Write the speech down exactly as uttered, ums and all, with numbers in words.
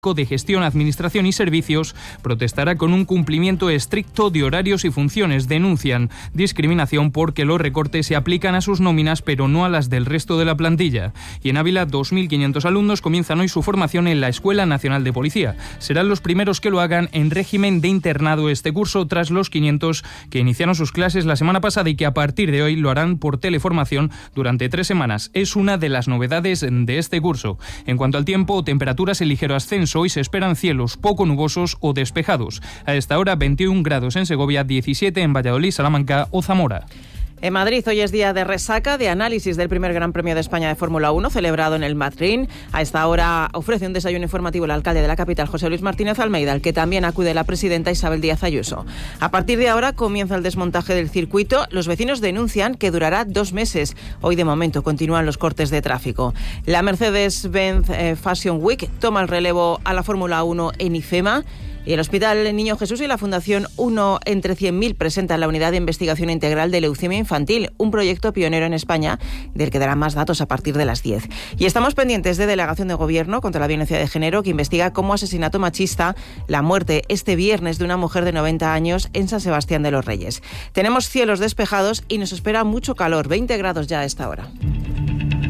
de Gestión, Administración y Servicios protestará con un cumplimiento estricto de horarios y funciones. Denuncian discriminación porque los recortes se aplican a sus nóminas pero no a las del resto de la plantilla. Y en Ávila, dos mil quinientos alumnos comienzan hoy su formación en la Escuela Nacional de Policía. Serán los primeros que lo hagan en régimen de internado este curso, tras los quinientos que iniciaron sus clases la semana pasada y que a partir de hoy lo harán por teleformación durante tres semanas. Es una de las novedades de este curso. En cuanto al tiempo, temperaturas en ligero ascenso. Hoy se esperan cielos poco nubosos o despejados. A esta hora, veintiún grados en Segovia, diecisiete en Valladolid, Salamanca o Zamora. En Madrid hoy es día de resaca, de análisis del primer Gran Premio de España de Fórmula uno celebrado en el Madrid. A esta hora ofrece un desayuno informativo el alcalde de la capital, José Luis Martínez Almeida, al que también acude la presidenta Isabel Díaz Ayuso. A partir de ahora comienza el desmontaje del circuito. Los vecinos denuncian que durará dos meses. Hoy de momento continúan los cortes de tráfico. La Mercedes-Benz eh, Fashion Week toma el relevo a la Fórmula uno en IFEMA. Y el Hospital Niño Jesús y la Fundación uno entre cien mil presentan la Unidad de Investigación Integral de Leucemia Infantil, un proyecto pionero en España del que darán más datos a partir de las diez. Y estamos pendientes de Delegación de Gobierno contra la Violencia de Género, que investiga como asesinato machista la muerte este viernes de una mujer de noventa años en San Sebastián de los Reyes. Tenemos cielos despejados y nos espera mucho calor, veinte grados ya a esta hora.